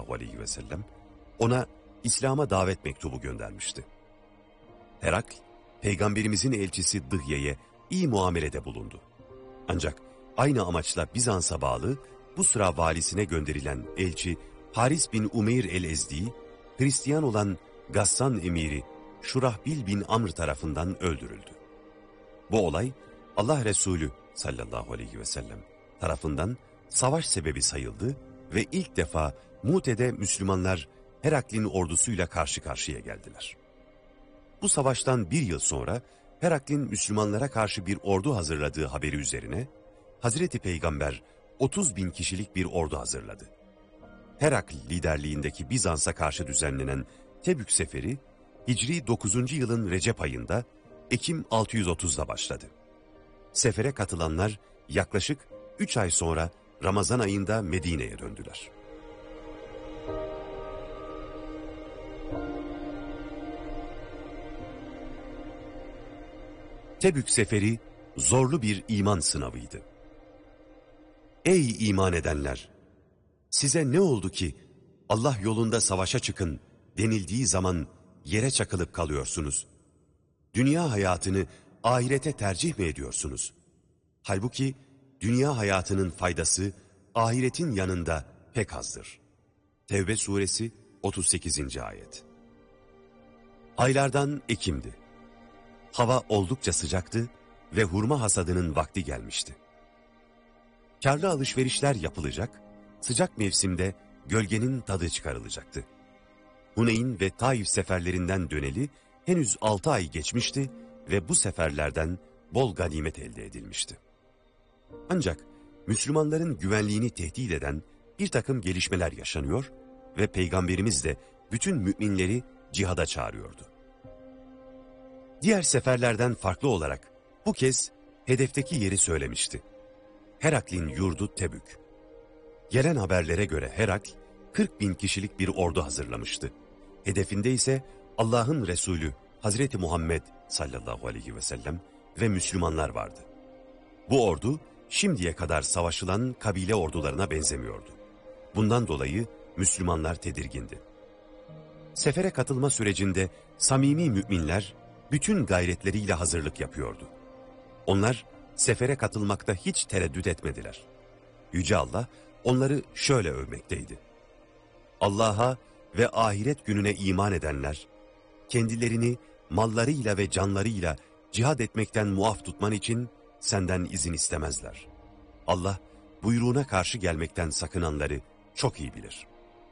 sallallahu aleyhi ve sellem ona İslam'a davet mektubu göndermişti. Herakl, Peygamberimizin elçisi Dıhye'ye iyi muamelede bulundu. Ancak aynı amaçla Bizans'a bağlı Busra valisine gönderilen elçi Haris bin Umeyr el-Ezdi, Hristiyan olan Gassan emiri Şurahbil bin Amr tarafından öldürüldü. Bu olay Allah Resulü sallallahu aleyhi ve sellem tarafından savaş sebebi sayıldı ve ilk defa Mu'te'de Müslümanlar Herakl'in ordusuyla karşı karşıya geldiler. Bu savaştan bir yıl sonra Herakl'in Müslümanlara karşı bir ordu hazırladığı haberi üzerine Hazreti Peygamber 30 bin kişilik bir ordu hazırladı. Herakl liderliğindeki Bizans'a karşı düzenlenen Tebük seferi Hicri 9. yılın Recep ayında Ekim 630'da başladı. Sefere katılanlar yaklaşık 3 ay sonra Ramazan ayında Medine'ye döndüler. Tebük seferi zorlu bir iman sınavıydı. Ey iman edenler! Size ne oldu ki Allah yolunda savaşa çıkın denildiği zaman yere çakılıp kalıyorsunuz? Dünya hayatını ahirete tercih mi ediyorsunuz? Halbuki dünya hayatının faydası ahiretin yanında pek azdır. Tevbe suresi 38. ayet. Aylardan Ekim'di. Hava oldukça sıcaktı ve hurma hasadının vakti gelmişti. Karlı alışverişler yapılacak, sıcak mevsimde gölgenin tadı çıkarılacaktı. Huneyn ve Taif seferlerinden döneli henüz 6 ay geçmişti ve bu seferlerden bol ganimet elde edilmişti. Ancak Müslümanların güvenliğini tehdit eden bir takım gelişmeler yaşanıyor ve Peygamberimiz de bütün müminleri cihada çağırıyordu. Diğer seferlerden farklı olarak bu kez hedefteki yeri söylemişti. Herakl'in yurdu Tebük. Gelen haberlere göre Herakl 40 bin kişilik bir ordu hazırlamıştı. Hedefinde ise Allah'ın Resulü Hazreti Muhammed sallallahu aleyhi ve sellem ve Müslümanlar vardı. Bu ordu şimdiye kadar savaşılan kabile ordularına benzemiyordu. Bundan dolayı Müslümanlar tedirgindi. Sefere katılma sürecinde samimi müminler bütün gayretleriyle hazırlık yapıyordu. Onlar sefere katılmakta hiç tereddüt etmediler. Yüce Allah onları şöyle övmekteydi. Allah'a ve ahiret gününe iman edenler, kendilerini mallarıyla ve canlarıyla cihad etmekten muaf tutman için senden izin istemezler. Allah buyruğuna karşı gelmekten sakınanları çok iyi bilir.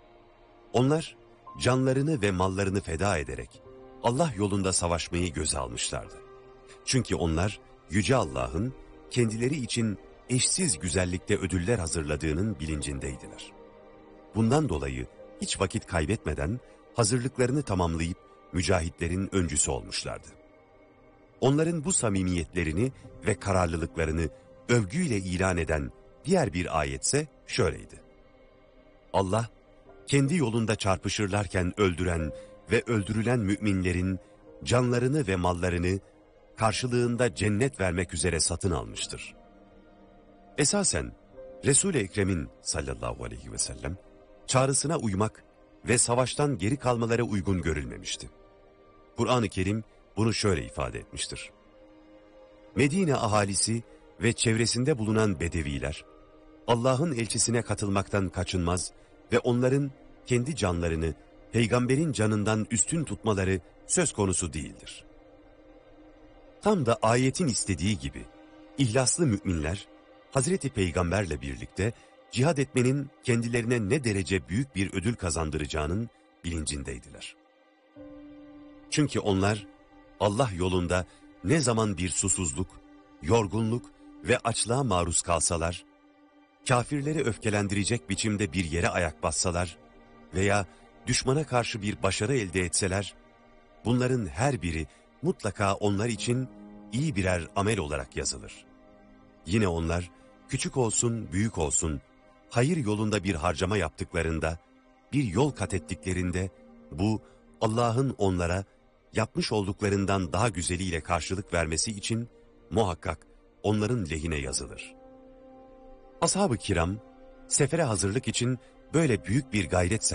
Onlar canlarını ve mallarını feda ederek Allah yolunda savaşmayı göze almışlardı. Çünkü onlar Yüce Allah'ın kendileri için eşsiz güzellikte ödüller hazırladığının bilincindeydiler. Bundan dolayı hiç vakit kaybetmeden hazırlıklarını tamamlayıp mücahitlerin öncüsü olmuşlardı. Onların bu samimiyetlerini ve kararlılıklarını övgüyle ilan eden diğer bir ayetse şöyleydi. Allah, kendi yolunda çarpışırlarken öldüren ve öldürülen müminlerin canlarını ve mallarını karşılığında cennet vermek üzere satın almıştır. Esasen Resul-i Ekrem'in sallallahu aleyhi ve sellem çağrısına uymak ve savaştan geri kalmalara uygun görülmemişti. Kur'an-ı Kerim bunu şöyle ifade etmiştir. Medine ahalisi ve çevresinde bulunan bedeviler, Allah'ın elçisine katılmaktan kaçınmaz ve onların kendi canlarını peygamberin canından üstün tutmaları söz konusu değildir. Tam da ayetin istediği gibi ihlaslı müminler Hazreti Peygamberle birlikte cihad etmenin kendilerine ne derece büyük bir ödül kazandıracağının bilincindeydiler. Çünkü onlar Allah yolunda ne zaman bir susuzluk, yorgunluk ve açlığa maruz kalsalar, kafirleri öfkelendirecek biçimde bir yere ayak bassalar veya düşmana karşı bir başarı elde etseler, bunların her biri mutlaka onlar için iyi birer amel olarak yazılır. Yine onlar küçük olsun büyük olsun, hayır yolunda bir harcama yaptıklarında, bir yol kat ettiklerinde, bu Allah'ın onlara yapmış olduklarından daha güzeliyle karşılık vermesi için muhakkak onların lehine yazılır. Ashab-ı kiram, sefere hazırlık için böyle büyük bir gayret